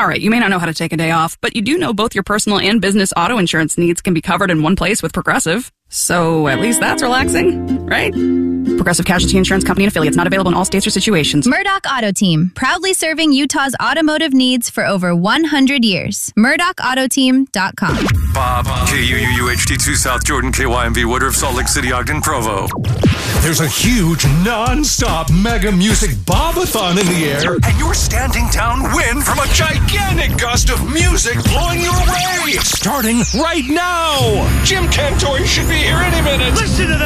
All right, you may not know how to take a day off, but you do know both your personal and business auto insurance needs can be covered in one place with Progressive. So at least that's relaxing, right? Progressive Casualty Insurance Company and affiliates, not available in all states or situations. Murdoch Auto Team, proudly serving Utah's automotive needs for over 100 years. MurdochAutoteam.com. Bob, KUUU HD2 South Jordan, KYMV Woodruff, Salt Lake City, Ogden, Provo. There's a huge, non-stop mega music Bob-a-thon in the air. And you're standing downwind from a gigantic gust of music blowing your way. Starting right now. Jim Cantori should be here any minute. Listen to that.